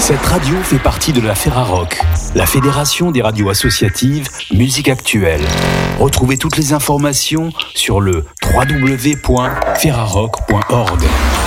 Cette radio fait partie de la Ferrarock, la fédération des radios associatives Musique Actuelle. Retrouvez toutes les informations sur le www.ferrarock.org.